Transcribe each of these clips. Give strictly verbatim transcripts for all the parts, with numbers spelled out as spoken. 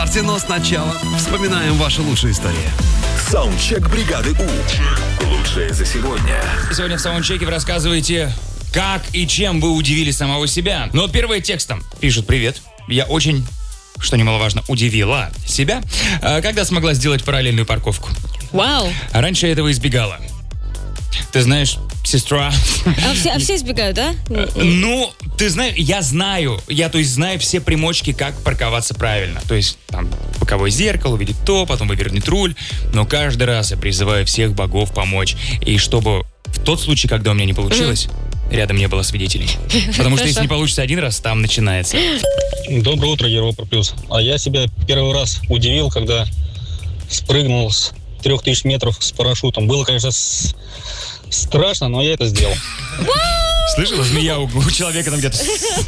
старте, но сначала вспоминаем ваши лучшие истории. Саундчек бригады У. Лучшее за сегодня. Сегодня в саундчеке вы рассказываете, как и чем вы удивили самого себя. Но первые текстом пишут: «Привет, я очень, что немаловажно, удивила себя, когда смогла сделать параллельную парковку. Вау. А раньше я этого избегала. Ты знаешь, сестра...» А все, а все избегают, да? Ну, ты знаешь, я знаю, я, то есть, знаю все примочки, как парковаться правильно. То есть, там, боковое зеркало, увидеть то, потом вывернуть руль. Но каждый раз я призываю всех богов помочь. И чтобы в тот случай, когда у меня не получилось, mm-hmm. рядом не было свидетелей. Потому что если не получится один раз, там начинается. Доброе утро, Европа Плюс. А я себя первый раз удивил, когда спрыгнул с трех тысяч метров с парашютом. Было, конечно, с... страшно, но я это сделал. Слышала, змея у, у человека там где-то.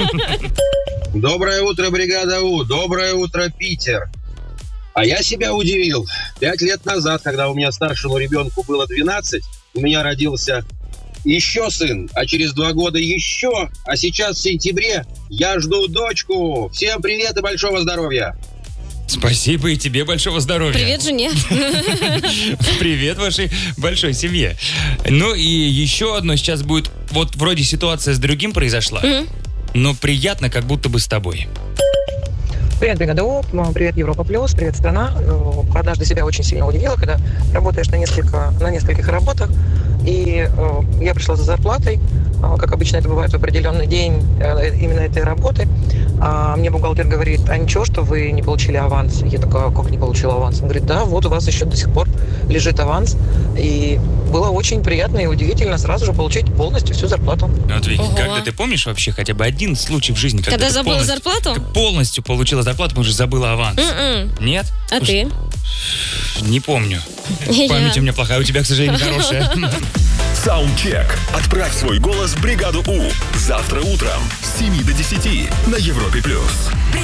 Доброе утро, бригада У. Доброе утро, Питер. А я себя удивил. Пять лет назад, когда у меня старшему ребенку было двенадцать, у меня родился еще сын, а через два года еще. А сейчас в сентябре я жду дочку. Всем привет и большого здоровья. Спасибо и тебе большого здоровья. Привет жене. Привет вашей большой семье. Ну и еще одно сейчас будет, вот вроде ситуация с другим произошла, mm-hmm. но приятно, как будто бы с тобой. Привет, бригада У, привет, Европа Плюс, привет, страна. Однажды себя очень сильно удивила, когда работаешь на, несколько, на нескольких работах, и э, я пришла за зарплатой, э, как обычно это бывает в определенный день э, именно этой работы, а мне бухгалтер говорит: а ничего, что вы не получили аванс? Я такая: как не получила аванс? Он говорит: да, вот у вас еще до сих пор лежит аванс, и было очень приятно и удивительно сразу же получить полностью всю зарплату. Вот, Вики, когда ты помнишь вообще хотя бы один случай в жизни, когда, когда ты забыла полностью, зарплату? полностью получила зарплату, потому что забыла аванс? Mm-mm. Нет? А Уж... ты? Не помню. Память у меня плохая, у тебя, к сожалению, хорошая. Саундчек. Отправь свой голос в бригаду У. Завтра утром с семи до десяти на Европе Плюс.